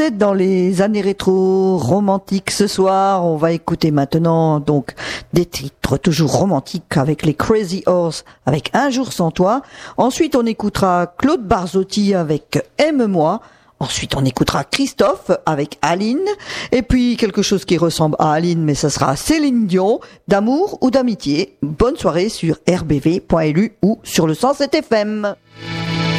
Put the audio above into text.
est dans les années rétro romantiques ce soir. On va écouter maintenant donc des titres toujours romantiques avec les Crazy Horse avec Un jour sans toi. Ensuite, on écoutera Claude Barzotti avec Aime-moi. Ensuite, on écoutera Christophe avec Aline. Et puis, quelque chose qui ressemble à Aline, mais ça sera Céline Dion, D'amour ou d'amitié. Bonne soirée sur rbv.lu ou sur le 107 FM.